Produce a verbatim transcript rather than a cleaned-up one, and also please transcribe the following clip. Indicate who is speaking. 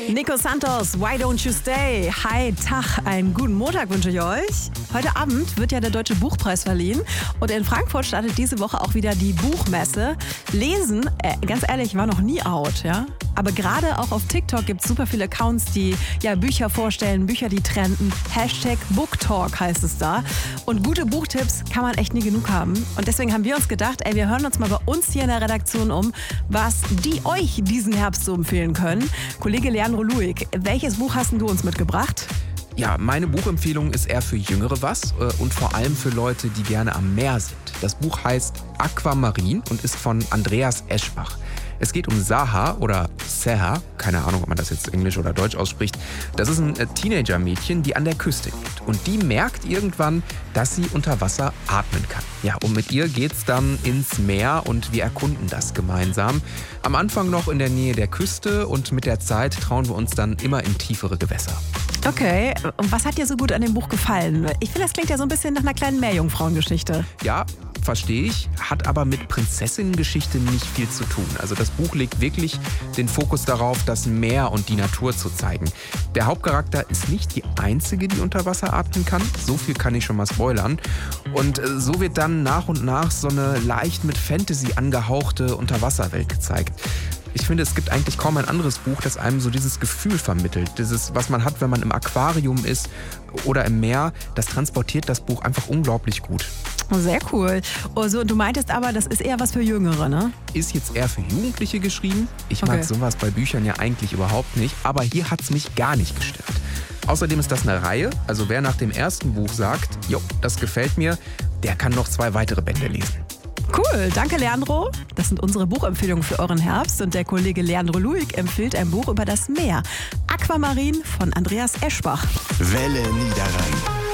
Speaker 1: Nico Santos, Why Don't You Stay? Hi, Tag, einen guten Montag wünsche ich euch. Heute Abend wird ja der Deutsche Buchpreis verliehen und in Frankfurt startet diese Woche auch wieder die Buchmesse. Lesen, äh, ganz ehrlich, war noch nie out, ja? Aber gerade auch auf TikTok gibt es super viele Accounts, die ja Bücher vorstellen, Bücher, die trenden. Hashtag Booktalk heißt es da. Und gute Buchtipps kann man echt nie genug haben. Und deswegen haben wir uns gedacht, ey, wir hören uns mal bei uns hier in der Redaktion um, was die euch diesen Herbst so empfehlen können. Kollege Leandro Luig, welches Buch hast denn du uns mitgebracht?
Speaker 2: Ja, meine Buchempfehlung ist eher für Jüngere was äh, und vor allem für Leute, die gerne am Meer sind. Das Buch heißt Aquamarin und ist von Andreas Eschbach. Es geht um Saha oder Seha, keine Ahnung, ob man das jetzt Englisch oder Deutsch ausspricht. Das ist ein Teenager-Mädchen, die an der Küste lebt. Und die merkt irgendwann, dass sie unter Wasser atmen kann. Ja, und mit ihr geht's dann ins Meer und wir erkunden das gemeinsam. Am Anfang noch in der Nähe der Küste und mit der Zeit trauen wir uns dann immer in tiefere Gewässer.
Speaker 1: Okay, und was hat dir so gut an dem Buch gefallen? Ich finde, das klingt ja so ein bisschen nach einer kleinen Meerjungfrauengeschichte.
Speaker 2: Ja, verstehe ich, hat aber mit Prinzessinnengeschichte nicht viel zu tun. Also das Buch legt wirklich den Fokus darauf, das Meer und die Natur zu zeigen. Der Hauptcharakter ist nicht die einzige, die unter Wasser atmen kann. So viel kann ich schon mal spoilern. Und so wird dann nach und nach so eine leicht mit Fantasy angehauchte Unterwasserwelt gezeigt. Ich finde, es gibt eigentlich kaum ein anderes Buch, das einem so dieses Gefühl vermittelt. Dieses, was man hat, wenn man im Aquarium ist oder im Meer, das transportiert das Buch einfach unglaublich gut.
Speaker 1: Sehr cool. Also, du meintest aber, das ist eher was für Jüngere, ne?
Speaker 2: Ist jetzt eher für Jugendliche geschrieben. Ich
Speaker 1: Okay.
Speaker 2: mag sowas bei Büchern ja eigentlich überhaupt nicht, aber hier hat es mich gar nicht gestört. Außerdem ist das eine Reihe, also wer nach dem ersten Buch sagt, jo, das gefällt mir, der kann noch zwei weitere Bände lesen.
Speaker 1: Cool, danke Leandro. Das sind unsere Buchempfehlungen für euren Herbst und der Kollege Leandro Luig empfiehlt ein Buch über das Meer. Aquamarin von Andreas Eschbach.
Speaker 3: Welle Niederrhein.